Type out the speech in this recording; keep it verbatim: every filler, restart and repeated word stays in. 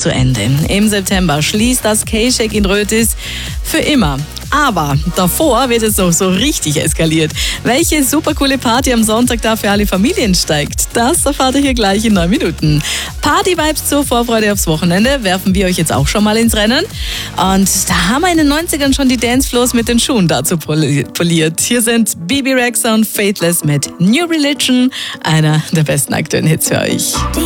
zu Ende. Im September schließt das K-Shack in Rötis für immer. Aber davor wird es noch so richtig eskaliert. Welche supercoole Party am Sonntag da für alle Familien steigt, das erfahrt ihr hier gleich in neun Minuten. Party-Vibes zur Vorfreude aufs Wochenende werfen wir euch jetzt auch schon mal ins Rennen. Und da haben wir in den neunzigern schon die Dancefloors mit den Schuhen dazu poliert. Hier sind Bebe Rexha und Faithless mit New Religion, einer der besten aktuellen Hits für euch.